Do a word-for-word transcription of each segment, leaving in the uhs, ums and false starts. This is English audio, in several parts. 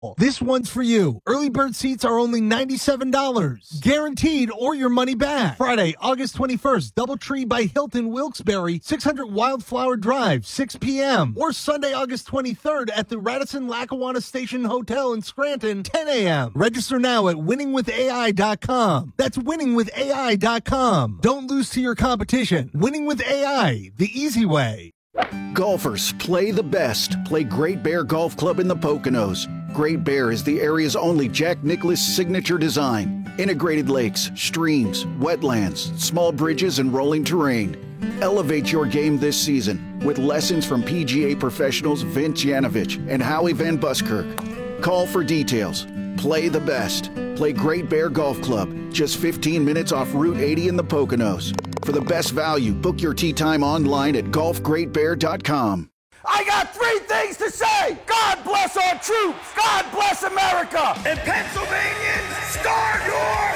This one's for you. Early bird seats are only ninety-seven dollars. Guaranteed or your money back. Friday, August twenty-first, Doubletree by Hilton Wilkes-Barre, six hundred Wildflower Drive, six p.m. Or Sunday, August twenty-third at the Radisson Lackawanna Station Hotel in Scranton, ten a.m. Register now at winning with A I dot com. That's winning with A I dot com. Don't lose to your competition. Winning with A I, the easy way. Golfers, play the best. Play Great Bear Golf Club in the Poconos. Great Bear is the area's only Jack Nicklaus signature design. Integrated lakes, streams, wetlands, small bridges, and rolling terrain. Elevate your game this season with lessons from P G A professionals Vince Yanovich and Howie Van Buskirk. Call for details. Play the best. Play Great Bear Golf Club, just fifteen minutes off Route eighty in the Poconos. For the best value, book your tee time online at golf great bear dot com. I got three things to say. God bless our troops. God bless America. And Pennsylvanians, start your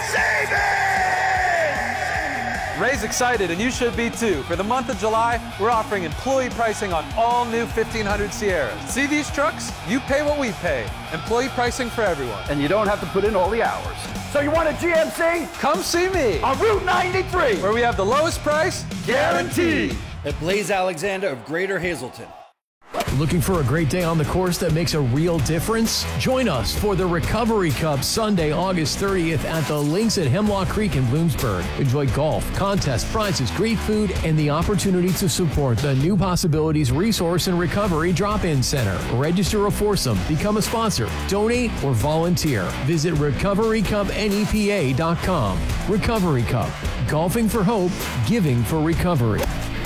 savings. Ray's excited, and you should be too. For the month of July, we're offering employee pricing on all new fifteen hundred Sierras. See these trucks? You pay what we pay. Employee pricing for everyone. And you don't have to put in all the hours. So you want a G M C? Come see me. On Route ninety-three. Where we have the lowest price guaranteed. At Blaze Alexander of Greater Hazleton. Looking for a great day on the course that makes a real difference? Join us for the Recovery Cup Sunday, August thirtieth at the Links at Hemlock Creek in Bloomsburg. Enjoy golf, contests, prizes, great food, and the opportunity to support the New Possibilities Resource and Recovery Drop-In Center. Register a foursome, become a sponsor, donate, or volunteer. Visit recovery cup nepa dot com. Recovery Cup. Golfing for hope, giving for recovery.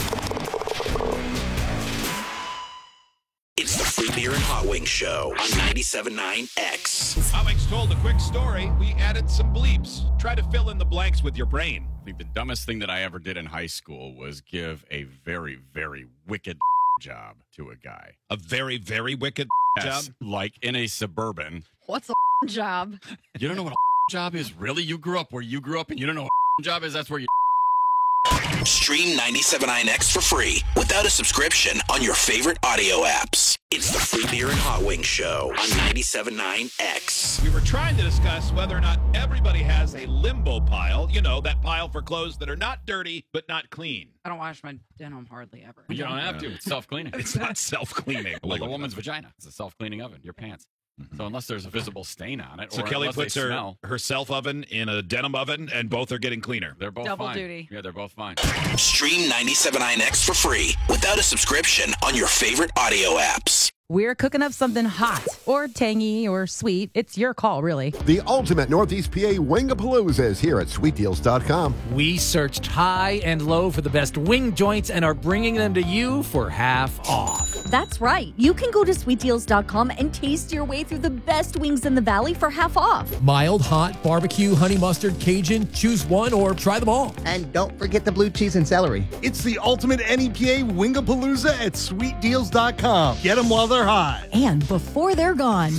It's the Free Beer and Hot Wings Show on ninety-seven point nine X. Alex told a quick story. We added some bleeps. Try to fill in the blanks with your brain. I think the dumbest thing that I ever did in high school was give a very, very wicked job to a guy. A very, very wicked yes, job? Like in a Suburban. What's a job? You don't know what a job is? Really? You grew up where you grew up and you don't know what a job is? That's where you... Stream ninety-seven point nine X for free without a subscription on your favorite audio apps. It's the Free Beer and Hot Wings Show on ninety-seven point nine X. We were trying to discuss whether or not everybody has a limbo pile. You know, that pile for clothes that are not dirty but not clean. I don't wash my denim hardly ever. You don't have to. It's self-cleaning. It's not self-cleaning. Like a woman's vagina. It's a self-cleaning oven. Your pants. Mm-hmm. So unless there's a visible stain on it, so or Kelly puts her smell, her self oven in a denim oven, and both are getting cleaner. They're both double fine. duty. Yeah, they're both fine. Stream ninety-seven point nine X for free without a subscription on your favorite audio apps. We're cooking up something hot or tangy or sweet. It's your call, really. The ultimate Northeast P A Wingapalooza is here at sweet deals dot com. We searched high and low for the best wing joints and are bringing them to you for half off. That's right. You can go to sweet deals dot com and taste your way through the best wings in the valley for half off. Mild, hot, barbecue, honey mustard, Cajun. Choose one or try them all. And don't forget the blue cheese and celery. It's the ultimate N E P A Wingapalooza at sweet deals dot com. Get them while they're hot. And before they're gone.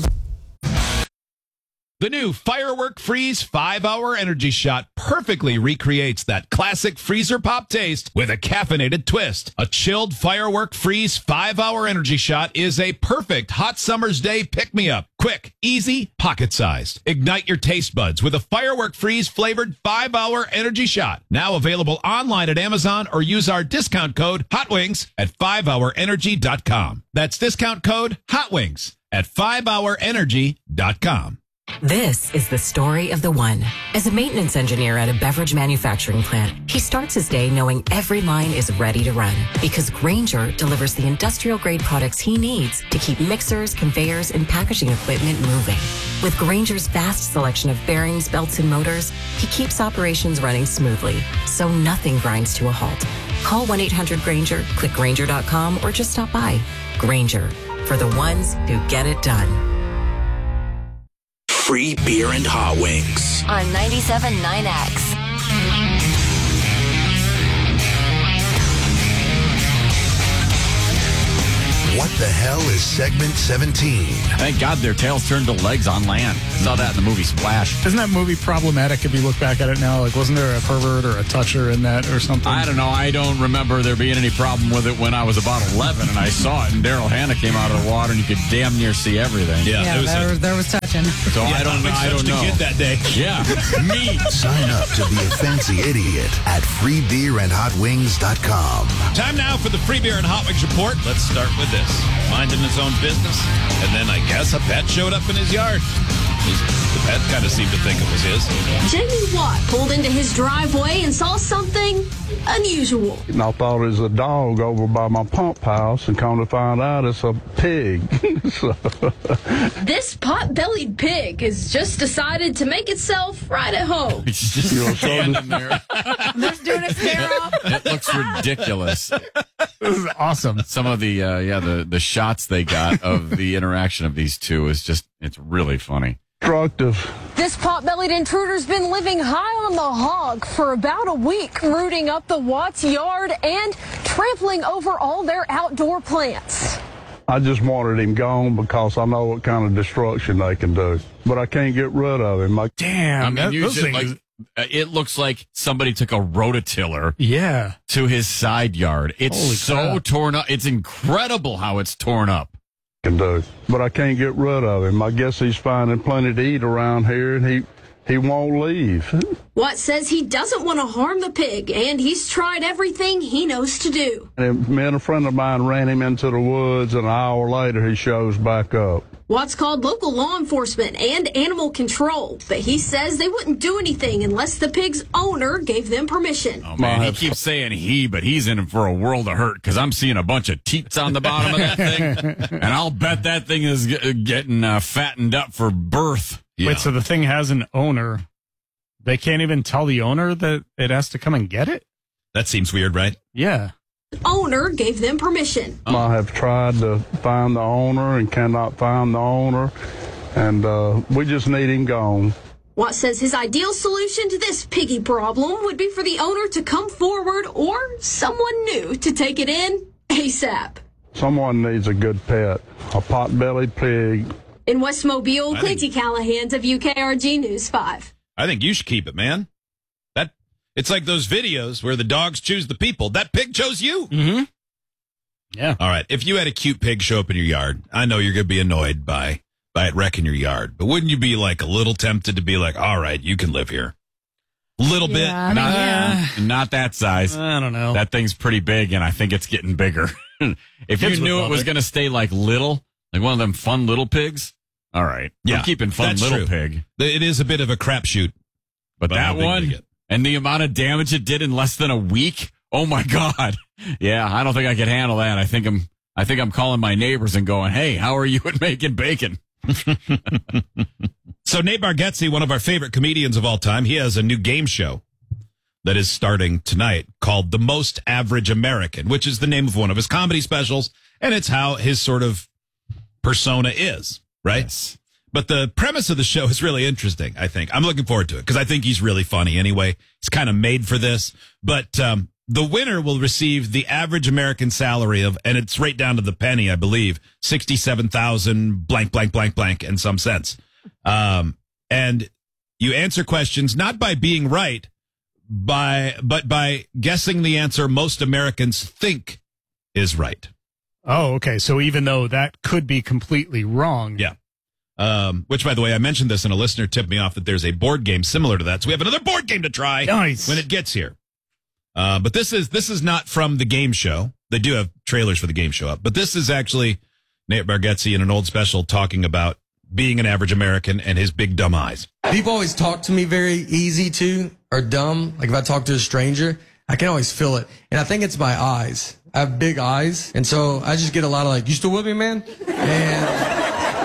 The new Firework Freeze five hour Energy Shot perfectly recreates that classic freezer pop taste with a caffeinated twist. A chilled Firework Freeze five hour Energy Shot is a perfect hot summer's day pick-me-up. Quick, easy, pocket-sized. Ignite your taste buds with a Firework Freeze flavored five hour Energy Shot. Now available online at Amazon or use our discount code HOTWINGS at five hour energy dot com. That's discount code HOTWINGS at five hour energy dot com. This is the story of the one. As a maintenance engineer at a beverage manufacturing plant, he starts his day knowing every line is ready to run because Grainger delivers the industrial-grade products he needs to keep mixers, conveyors, and packaging equipment moving. With Grainger's vast selection of bearings, belts, and motors, he keeps operations running smoothly, so nothing grinds to a halt. Call one eight hundred Grainger, click Grainger dot com, or just stop by. Grainger, for the ones who get it done. Free Beer and Hot Wings on ninety-seven point nine X. What the hell is segment seventeen? Thank God their tails turned to legs on land. Saw that in the movie Splash. Isn't that movie problematic if you look back at it now? Like, wasn't there a pervert or a toucher in that or something? I don't know. I don't remember there being any problem with it when I was about eleven and I saw it and Daryl Hannah came out of the water and you could damn near see everything. Yeah, yeah there, was, there was touching. So yeah, I don't know. I don't know. Kid that day. Yeah, me. Sign up to be a fancy idiot at free beer and hot wings dot com. Time now for the Free Beer and Hot Wings Report. Let's start with this. Minding his own business, and then I guess a pet showed up in his yard. The pet kind of seemed to think it was his. Jamie Watt pulled into his driveway and saw something unusual. And I thought it was a dog over by my pump house, and come to find out it's a pig. So. This pot-bellied pig has just decided to make itself right at home. It's just you know, standing there. Just doing its hair off. It looks ridiculous. This is awesome. Some of the uh, yeah the the shots they got of the interaction of these two is just it's really funny. Destructive. This pot-bellied intruder's been living high on the hog for about a week, rooting up the Watts yard and trampling over all their outdoor plants. I just wanted him gone because I know what kind of destruction they can do, but I can't get rid of him. Like, damn, I mean, that, you those should, things. like, uh, it looks like somebody took a rototiller Yeah. to his side yard. It's Holy so crap. torn up. It's incredible how it's torn up. Can do, but I can't get rid of him. I guess he's finding plenty to eat around here, and he he won't leave. Watt says he doesn't want to harm the pig, and he's tried everything he knows to do. And me and a friend of mine ran him into the woods, and an hour later he shows back up. Watts called local law enforcement and animal control, but he says they wouldn't do anything unless the pig's owner gave them permission. Oh, man, he keeps saying he, but he's in for a world of hurt because I'm seeing a bunch of teats on the bottom of that thing, and I'll bet that thing is g- getting uh, fattened up for birth. Yeah. Wait, so the thing has an owner. They can't even tell the owner that it has to come and get it? That seems weird, right? Yeah. Owner gave them permission. I have tried to find the owner and cannot find the owner, and uh, we just need him gone. Watt says his ideal solution to this piggy problem would be for the owner to come forward or someone new to take it in ASAP. Someone needs a good pet, a pot-bellied pig. In West Mobile, I Clancy think- Callahan, W K R G News five. I think you should keep it, man. That it's like those videos where the dogs choose the people. That pig chose you. Mm-hmm. Yeah. All right. If you had a cute pig show up in your yard, I know you're going to be annoyed by by it wrecking your yard, but wouldn't you be like a little tempted to be like, all right, you can live here? Little bit. Yeah, I mean, Not, yeah. not that size. I don't know. That thing's pretty big, and I think it's getting bigger. If Kids you would knew it love was it. going to stay like little, like one of them fun little pigs, all right. Yeah, I'm keeping fun that's little true. pig. It is a bit of a crapshoot. But But how that big one they get. and the amount of damage it did in less than a week, oh my God. Yeah, I don't think I could handle that. I think I'm I think I'm calling my neighbors and going, hey, how are you at making bacon? So Nate Bargatze, one of our favorite comedians of all time, he has a new game show that is starting tonight called The Most Average American, which is the name of one of his comedy specials, and it's how his sort of persona is, right? Yes. But the premise of the show is really interesting, I think. I'm looking forward to it because I think he's really funny anyway. He's kind of made for this. But um, the winner will receive the average American salary of, and it's right down to the penny, I believe, sixty-seven thousand blank, blank, blank, blank in some sense. Um, and you answer questions not by being right, by but by guessing the answer most Americans think is right. Oh, okay. So even though that could be completely wrong. Yeah. Um, which, by the way, I mentioned this and a listener tipped me off that there's a board game similar to that. So we have another board game to try Nice. when it gets here. Uh, but this is this is not from the game show. They do have trailers for the game show up. But this is actually Nate Bargatze in an old special talking about being an average American and his big dumb eyes. People always talk to me very easy to or dumb. Like if I talk to a stranger, I can always feel it. And I think it's my eyes. I have big eyes. And so I just get a lot of like, you still with me, man? And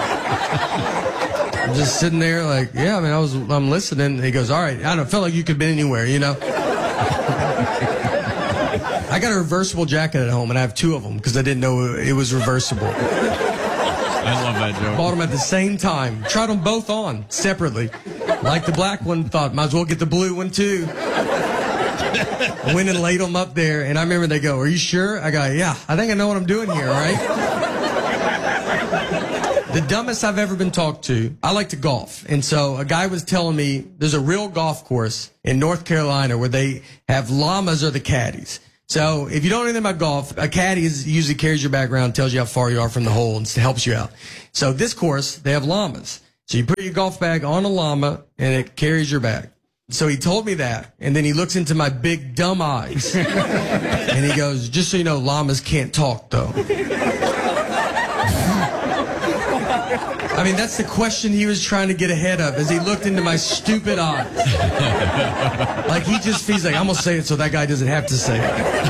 I'm just sitting there like, yeah, I mean, I was, I'm listening. He goes, all right. I don't feel like you could have been anywhere, you know? I got a reversible jacket at home and I have two of them because I didn't know it was reversible. I love that joke. Bought them at the same time. Tried them both on separately. Like the black one, thought might as well get the blue one too. I went and laid them up there, and I remember they go, "Are you sure?" I go, "Yeah, I think I know what I'm doing here, right?" The dumbest I've ever been talked to. I like to golf. And so a guy was telling me there's a real golf course in North Carolina where they have llamas are the caddies. So if you don't know anything about golf, a caddy is usually carries your bag around, tells you how far you are from the hole, and helps you out. So this course, they have llamas. So you put your golf bag on a llama, and it carries your bag. So he told me that, and then he looks into my big dumb eyes, and he goes, just so you know, llamas can't talk, though. I mean, that's the question he was trying to get ahead of as he looked into my stupid eyes. Like, he just feels like, I'm going to say it so that guy doesn't have to say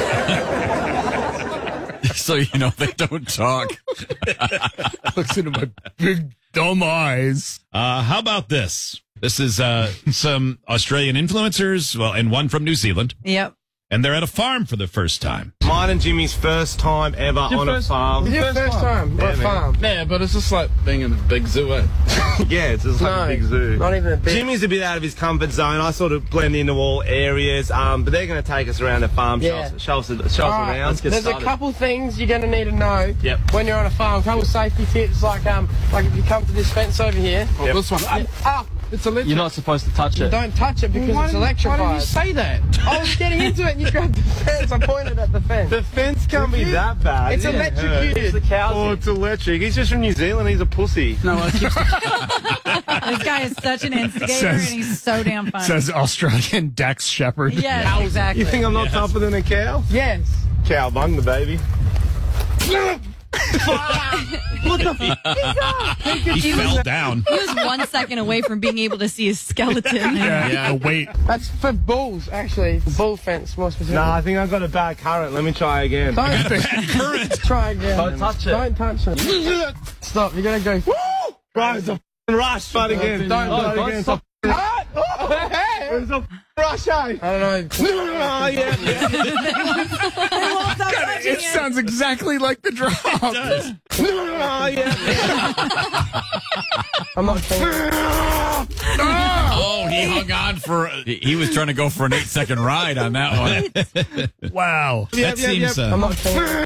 it. So, you know, they don't talk. Looks into my big dumb eyes. Uh, how about this? This is uh, some Australian influencers, well, and one from New Zealand. Yep. And they're at a farm for the first time. Mine and Jimmy's first time ever Your on first, a farm. Your first, first time, time. on a farm. Yeah, but it's just like being in a big zoo, eh? Yeah, it's just like no, a big zoo. Not even a big. Jimmy's a bit out of his comfort zone. I sort of blend into all areas, um, but they're going to take us around the farm, yeah. show us, show us, show us right, around. Let's get There's started. a couple things you're going to need to know yep. when you're on a farm. A couple safety tips, like um, like if you come to this fence over here. Yep. This one. Yeah. Oh, it's electric. You're not supposed to touch it. Don't touch it because well, it's did, electrified. Why did you say that? I was getting into it and you grabbed the fence. I pointed at the fence. The fence can't be that bad. It's it electrocuted. It's the cows. Oh, it's electric. He's just from New Zealand. He's a pussy. No, I keep... This guy is such an instigator, Says- and he's so damn funny. Says Australian Dex Shepherd. Yes, exactly. You think I'm not Yes. tougher than a cow? Yes. Cowbung the baby. What the f- He, he fell down. He was one second away from being able to see his skeleton. Yeah, yeah. The weight. That's for bulls, actually. Bull fence, more specifically. No, I think I've got a bad current. Let me try again. Don't Bad current. try again. Don't touch it. Don't touch it. Stop. You gotta go. Woo! Right, it's a f***ing rush. Try it again. Don't, Try don't, it again. stop. It's a f***ing It's a f***ing rush, eh? I don't know. Oh, yeah, yeah. It sounds exactly like the drop. Oh, yeah. I'm not kidding. Oh, he hung on for. He he was trying to go for an eight second ride on that one. Wow. That Yep, yep, seems. yep. Uh, I'm not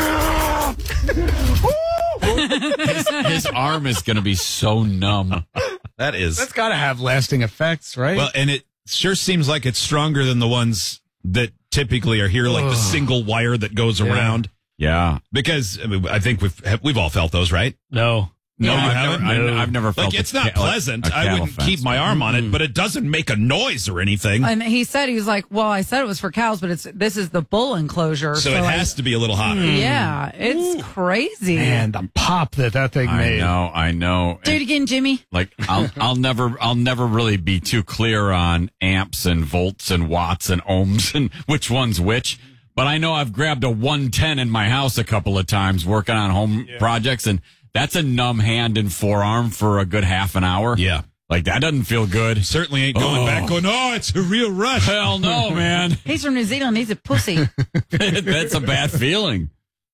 kidding. His, his arm is going to be so numb. that is. That's got to have lasting effects, right? Well, and it sure seems like it's stronger than the ones that typically are here, like the single wire that goes Yeah. around. Yeah, Because I, mean, I think we've have, we've all felt those, right? no. No, Yeah, you I've haven't. never, I, I've never felt Like it's a not ca- like pleasant. a I cattle wouldn't fence. keep my arm on it, but it doesn't make a noise or anything. And he said, he was like, well, I said it was for cows, but it's this is the bull enclosure. so it like, has to be a little hotter. Yeah, it's crazy. Man, the pop that that thing I made. know, I know. Do it And, again, Jimmy. like I'll I'll never I'll never really be too clear on amps and volts and watts and ohms and which one's which. But I know I've grabbed a one ten in my house a couple of times working on home projects, and that's a numb hand and forearm for a good half an hour. Yeah. Like that doesn't feel good. Certainly ain't going Oh. back going, oh, it's a real rush. Hell no, man. He's from New Zealand. He's a pussy. That's a bad feeling.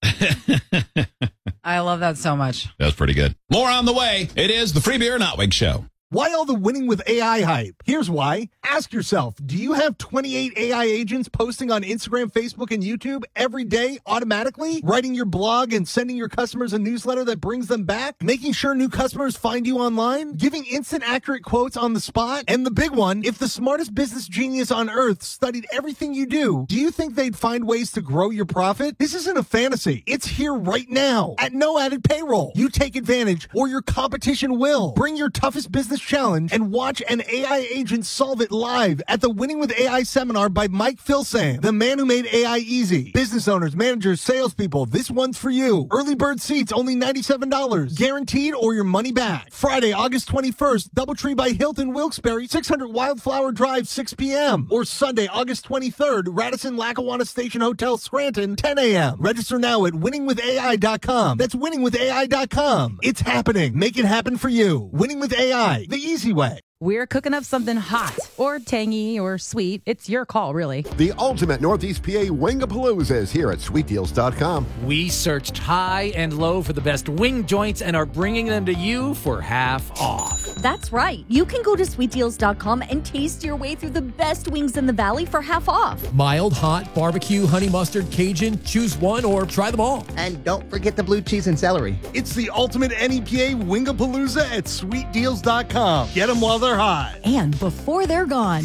I love that so much. That was pretty good. More on the way. It is the Free Beer and Hot Wing Show. Why all the winning with A I hype? Here's why. Ask yourself, do you have twenty-eight A I agents posting on Instagram, Facebook, and YouTube every day automatically? Writing your blog and sending your customers a newsletter that brings them back? Making sure new customers find you online? Giving instant accurate quotes on the spot? And the big one, if the smartest business genius on earth studied everything you do, do you think they'd find ways to grow your profit? This isn't a fantasy. It's here right now at no added payroll. You take advantage or your competition will. Bring your toughest business challenge and watch an A I agent solve it live at the Winning with A I seminar by Mike Filsaime, the man who made A I easy. Business owners, managers, salespeople, this one's for you. Early bird seats only ninety-seven dollars. Guaranteed or your money back. Friday, August twenty-first, Doubletree by Hilton Wilkes-Barre, six hundred Wildflower Drive, six p.m. Or Sunday, August twenty-third, Radisson Lackawanna Station Hotel, Scranton, ten a.m. Register now at winning with A I dot com. That's winning with A I dot com. It's happening. Make it happen for you. Winning with A I, the easy way. We're cooking up something hot or tangy or sweet. It's your call, really. The ultimate Northeast P A Wingapalooza is here at sweet deals dot com. We searched high and low for the best wing joints and are bringing them to you for half off. That's right. You can go to sweet deals dot com and taste your way through the best wings in the valley for half off. Mild, hot, barbecue, honey mustard, Cajun. Choose one or try them all. And don't forget the blue cheese and celery. It's the ultimate N E P A Wingapalooza at sweet deals dot com. Get them while they're hot. And before they're gone.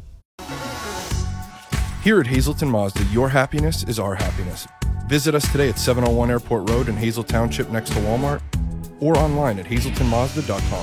Here at Hazelton Mazda, your happiness is our happiness. Visit us today at seven oh one Airport Road in Hazel Township next to Walmart or online at hazelton mazda dot com.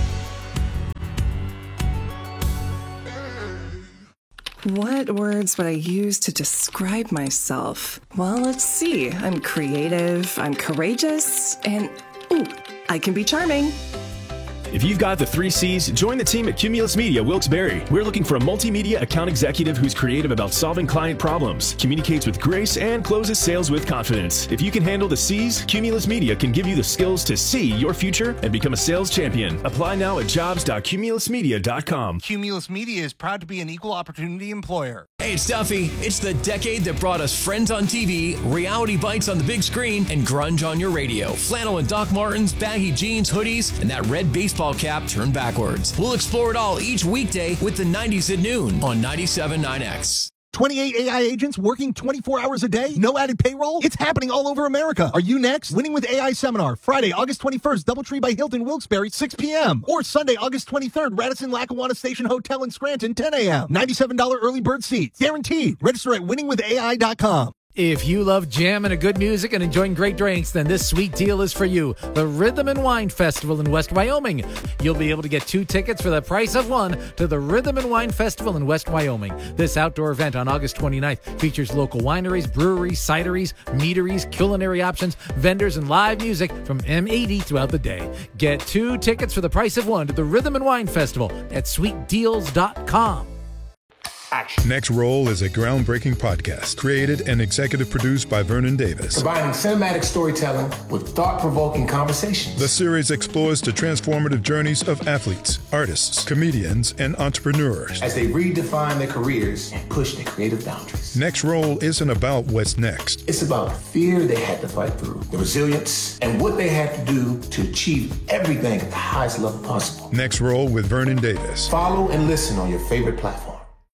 What words would I use to describe myself? Well, let's see. I'm creative, I'm courageous, and ooh, I can be charming. If you've got the three C's, join the team at Cumulus Media Wilkes-Barre. We're looking for a multimedia account executive who's creative about solving client problems, communicates with grace, and closes sales with confidence. If you can handle the C's, Cumulus Media can give you the skills to see your future and become a sales champion. Apply now at jobs dot cumulus media dot com. Cumulus Media is proud to be an equal opportunity employer. Hey, it's Duffy. It's the decade that brought us Friends on T V, reality bites on the big screen, and grunge on your radio. Flannel and Doc Martens, baggy jeans, hoodies, and that red baseball cap turned backwards. We'll explore it all each weekday with the nineties at noon on ninety-seven point nine X. twenty-eight A I agents working twenty-four hours a day? No added payroll? It's happening all over America. Are you next? Winning with A I Seminar, Friday, August twenty-first, Doubletree by Hilton, Wilkes-Barre, six p.m. Or Sunday, August twenty-third, Radisson Lackawanna Station Hotel in Scranton, ten a.m. ninety-seven dollars early bird seats. Guaranteed. Register at winning with A I dot com. If you love jam and a good music and enjoying great drinks, then this sweet deal is for you. The Rhythm and Wine Festival in West Wyoming. You'll be able to get two tickets for the price of one to the Rhythm and Wine Festival in West Wyoming. This outdoor event on August twenty-ninth features local wineries, breweries, cideries, meaderies, culinary options, vendors, and live music from M eighty throughout the day. Get two tickets for the price of one to the Rhythm and Wine Festival at sweet deals dot com. Next Roll is a groundbreaking podcast created and executive produced by Vernon Davis. Combining cinematic storytelling with thought-provoking conversations. The series explores the transformative journeys of athletes, artists, comedians, and entrepreneurs as they redefine their careers and push their creative boundaries. Next Roll isn't about what's next. It's about the fear they had to fight through, the resilience, and what they had to do to achieve everything at the highest level possible. Next Roll with Vernon Davis. Follow and listen on your favorite platform.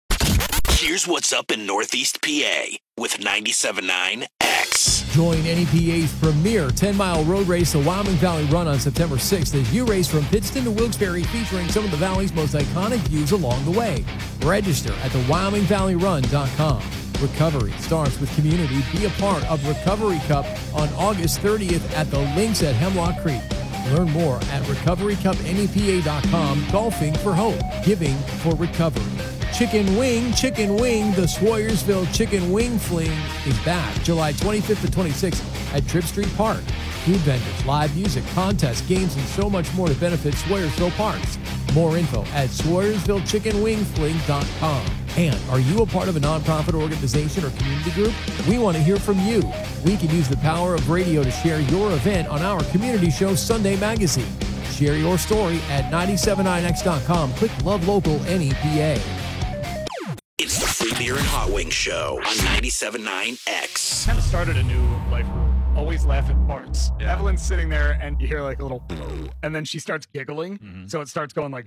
Here's what's up in Northeast P A with ninety-seven point nine X. Join N E P A's premier ten-mile road race, the Wyoming Valley Run, on September sixth as you race from Pittston to Wilkes-Barre, featuring some of the Valley's most iconic views along the way. Register at the wyoming valley run dot com. Recovery starts with community. Be a part of Recovery Cup on August thirtieth at the Links at Hemlock Creek. Learn more at recovery cup N E P A dot com. Golfing for Hope. Giving for Recovery. Chicken Wing, Chicken Wing, the Swoyersville Chicken Wing Fling is back July twenty-fifth to twenty-sixth at Tripp Street Park. Food vendors, live music, contests, games, and so much more to benefit Swoyersville Parks. More info at swoyersville chicken wing fling dot com. And are you a part of a nonprofit organization or community group? We want to hear from you. We can use the power of radio to share your event on our community show, Sunday Magazine. Share your story at ninety-seven point nine X dot com. Click Love Local N E P A. It's the Free Beer and Hot Wings Show on ninety-seven point nine X. Kind of started a new life rule. Always laugh at farts. Yeah. Evelyn's sitting there and you hear like a little, and then she starts giggling. Mm-hmm. So it starts going like,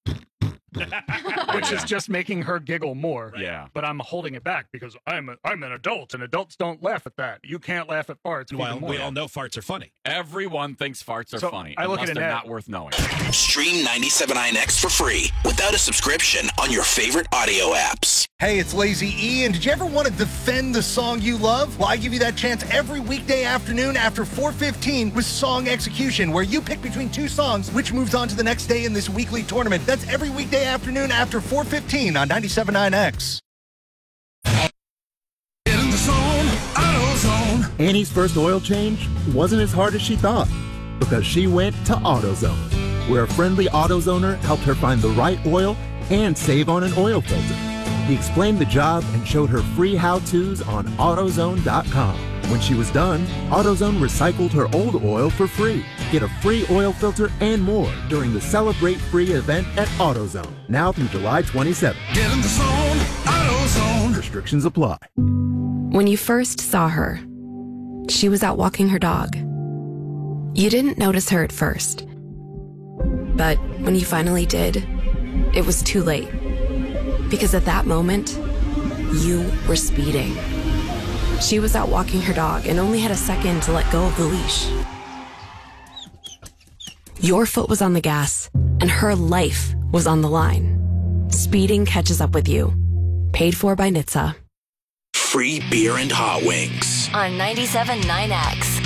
which is just making her giggle more. Yeah. But I'm holding it back because I'm a, I'm an adult and adults don't laugh at that. You can't laugh at farts. Well, we all know farts are funny. Everyone thinks farts are so funny. I look unless at they're Annette. not worth knowing. Stream ninety-seven point nine X for free without a subscription on your favorite audio apps. Hey, it's Lazy E, and did you ever want to defend the song you love? Well, I give you that chance every weekday afternoon after four fifteen with Song Execution, where you pick between two songs, which moves on to the next day in this weekly tournament. That's every weekday afternoon after four fifteen on ninety-seven point nine X. In the zone, AutoZone. Annie's first oil change wasn't as hard as she thought because she went to AutoZone, where a friendly AutoZoner helped her find the right oil and save on an oil filter. He explained the job and showed her free how-tos on AutoZone dot com. When she was done, AutoZone recycled her old oil for free. Get a free oil filter and more during the Celebrate Free event at AutoZone. Now through July twenty-seventh. Get in the zone, AutoZone. Restrictions apply. When you first saw her, she was out walking her dog. You didn't notice her at first. But when you finally did, it was too late. Because at that moment, you were speeding. She was out walking her dog and only had a second to let go of the leash. Your foot was on the gas, and her life was on the line. Speeding catches up with you. Paid for by N H T S A. Free beer and hot wings. On ninety-seven point nine X.